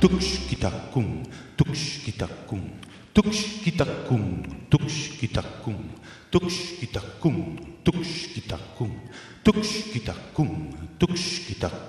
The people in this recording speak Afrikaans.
tukshkitakkum, tukshkitakkum, tukshkitakkum, tukshkitakkum, tukshkitakkum, tukshkitakkum, tukshkitakkum, tukshkitakkum.